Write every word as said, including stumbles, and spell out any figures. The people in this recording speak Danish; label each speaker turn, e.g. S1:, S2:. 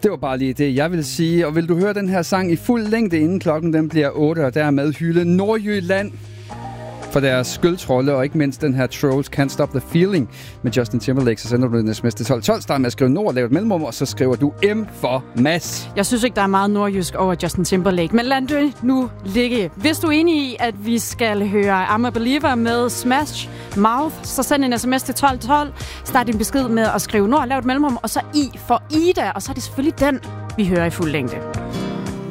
S1: Det var bare lige det, jeg vil sige. Og vil du høre den her sang i fuld længde, inden klokken den bliver otte, og dermed hylde Nordjylland for deres skøldtrolde, og ikke mindst den her Trolls Can't Stop the Feeling med Justin Timberlake, så sender du en sms til tolv tolv, start med at skrive Nord, lave et mellemrum, og så skriver du M for Mads.
S2: Jeg synes ikke, der er meget nordjysk over Justin Timberlake, men lad det nu ligge. Hvis du er enig i, at vi skal høre I'm a Believer med Smash Mouth, så send en sms til tolv tolv, start din besked med at skrive Nord, lav et mellemrum, og så I for Ida, og så er det selvfølgelig den, vi hører i fuld længde.